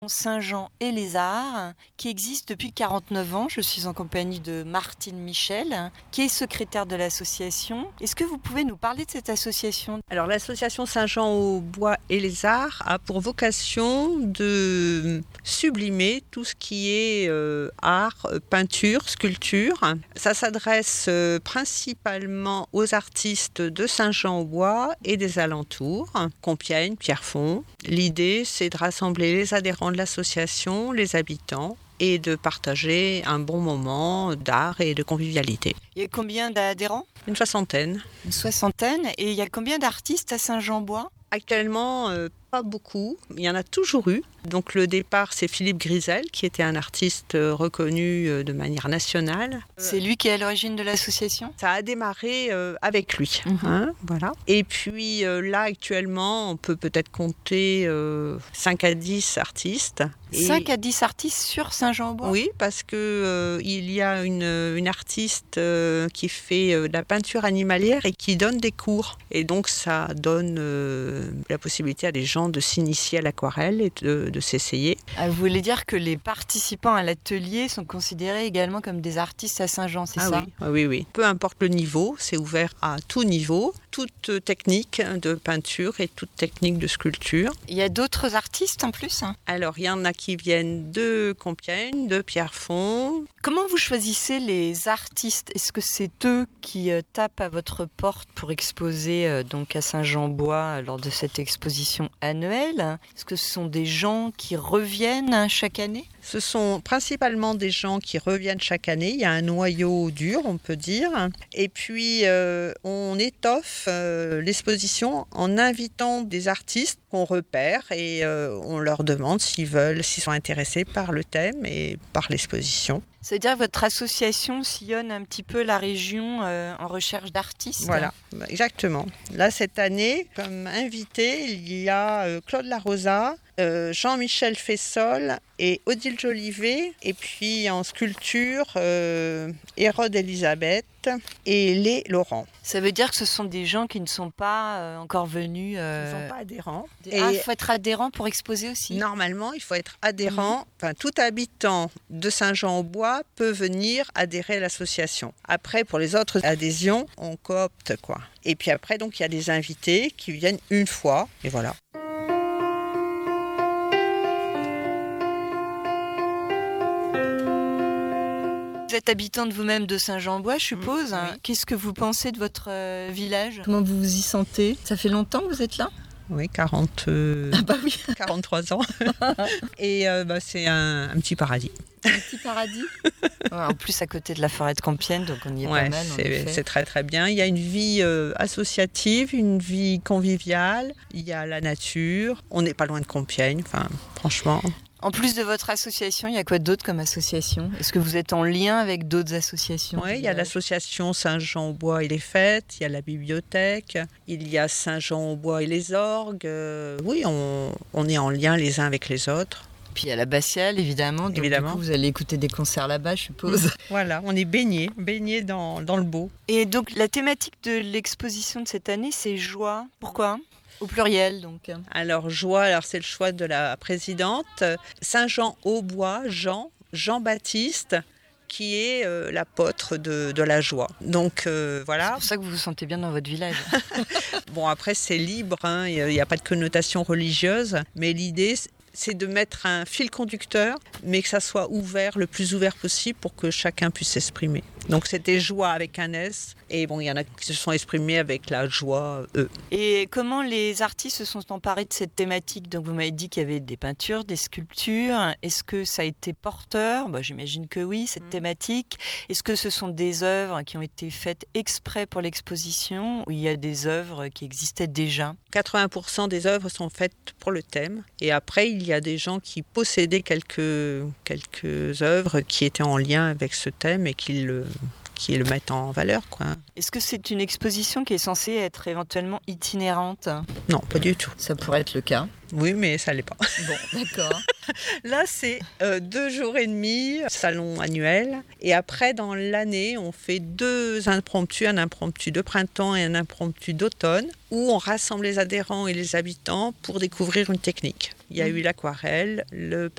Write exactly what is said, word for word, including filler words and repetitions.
Saint-Jean et les Arts, qui existe depuis quarante-neuf ans. Je suis en compagnie de Martine Michel, qui est secrétaire de l'association. Est-ce que vous pouvez nous parler de cette association ? Alors l'association Saint-Jean au bois et les Arts a pour vocation de sublimer tout ce qui est euh, art, peinture, sculpture. Ça s'adresse euh, principalement aux artistes de Saint-Jean-au-Bois et des alentours, Compiègne, Pierrefonds. L'idée, c'est de rassembler les adhérents de l'association, les habitants, et de partager un bon moment d'art et de convivialité. Il y a combien d'adhérents ? Une soixantaine. Une soixantaine. Et il y a combien d'artistes à Saint-Jean-Bois ? Actuellement, euh, pas beaucoup. Il y en a toujours eu. Donc le départ, c'est Philippe Grisel, qui était un artiste reconnu de manière nationale. C'est lui qui est à l'origine de l'association ? Ça a démarré euh, avec lui. Mmh. Hein, voilà. Et puis euh, là, actuellement, on peut peut-être compter euh, cinq à dix artistes. Et... cinq à dix artistes sur Saint-Jean-au-Bois ? Oui, parce qu'il euh, y a une, une artiste euh, qui fait euh, de la peinture animalière et qui donne des cours. Et donc ça donne euh, la possibilité à des gens de s'initier à l'aquarelle et de, de s'essayer. Ah, vous voulez dire que les participants à l'atelier sont considérés également comme des artistes à Saint-Jean, c'est ah ça ? Oui, oui, oui. Peu importe le niveau, c'est ouvert à tout niveau, toute technique de peinture et toute technique de sculpture. Il y a d'autres artistes en plus ? Alors, il y en a qui viennent de Compiègne, de Pierrefonds. Comment vous choisissez les artistes ? Est-ce que c'est eux qui euh, tapent à votre porte pour exposer euh, donc à Saint-Jean-Bois euh, lors de cette exposition annuelle ? Est-ce que ce sont des gens qui reviennent hein, chaque année ? Ce sont principalement des gens qui reviennent chaque année. Il y a un noyau dur, on peut dire. Et puis, euh, on étoffe euh, l'exposition en invitant des artistes qu'on repère et euh, on leur demande s'ils veulent, s'ils sont intéressés par le thème et par l'exposition. C'est-à-dire que votre association sillonne un petit peu la région euh, en recherche d'artistes ? Voilà, exactement. Là, cette année, comme invité, il y a euh, Claude Larosa, euh, Jean-Michel Fessol et Odile Jolivet. Et puis en sculpture, euh, Hérode Elisabeth et Lé Laurent. Ça veut dire que ce sont des gens qui ne sont pas euh, encore venus... Euh... Ils ne sont pas adhérents. Et... Ah, il faut être adhérent pour exposer aussi ? Normalement, il faut être adhérent. Mmh. Enfin, tout habitant de Saint-Jean-au-Bois peut venir adhérer à l'association. Après, pour les autres adhésions, on coopte, quoi. Et puis après, donc, il y a des invités qui viennent une fois, et voilà. Vous êtes habitante vous-même de Saint-Jean-au-Bois, je suppose. Mmh, oui. Qu'est-ce que vous pensez de votre euh, village ? Comment vous vous y sentez ? Ça fait longtemps que vous êtes là ? Oui, quarante, euh, ah bah oui. quarante-trois ans. Et euh, bah, c'est un, un petit paradis. Un petit paradis. Ouais, en plus, à côté de la forêt de Compiègne, donc on y est ouais, pas mal. En c'est, effet. c'est très très bien. Il y a une vie euh, associative, une vie conviviale. Il y a la nature. On n'est pas loin de Compiègne, enfin, franchement. En plus de votre association, il y a quoi d'autre comme association ? Est-ce que vous êtes en lien avec d'autres associations ? Oui, il y a l'association Saint-Jean-au-Bois et les Fêtes, il y a la bibliothèque, il y a Saint-Jean-au-Bois et les orgues. Euh, oui, on, on est en lien les uns avec les autres. Puis il y a l'abbatiale, évidemment. Donc évidemment. Du coup, vous allez écouter des concerts là-bas, je suppose. Voilà, on est baignés, baignés dans, dans le beau. Et donc, la thématique de l'exposition de cette année, c'est joie. Pourquoi ? Au pluriel, donc. Alors, joie, alors c'est le choix de la présidente. Saint-Jean-au-Bois, Jean, Jean-Baptiste, qui est euh, l'apôtre de, de la joie. Donc, euh, voilà. C'est pour ça que vous vous sentez bien dans votre village. Bon, après, c'est libre, hein, il n'y a pas de connotation religieuse, mais l'idée, c'est de mettre un fil conducteur, mais que ça soit ouvert, le plus ouvert possible, pour que chacun puisse s'exprimer. Donc c'était joie avec un S, et bon, il y en a qui se sont exprimés avec la joie E. Et comment les artistes se sont emparés de cette thématique ? Donc vous m'avez dit qu'il y avait des peintures, des sculptures. Est-ce que ça a été porteur ? Bah, j'imagine que oui, cette mmh. thématique. Est-ce que ce sont des œuvres qui ont été faites exprès pour l'exposition, ou il y a des œuvres qui existaient déjà ? quatre-vingts pour cent des œuvres sont faites pour le thème, et après il y a des gens qui possédaient quelques, quelques œuvres qui étaient en lien avec ce thème et qui le qui le mettent en valeur, quoi. Est-ce que c'est une exposition qui est censée être éventuellement itinérante ? Non, pas du tout. Ça pourrait être le cas. Oui, mais ça l'est pas. Bon, d'accord. Là, c'est euh, deux jours et demi, salon annuel. Et après, dans l'année, on fait deux impromptus, un impromptu de printemps et un impromptu d'automne, où on rassemble les adhérents et les habitants pour découvrir une technique. Il y a eu l'aquarelle, le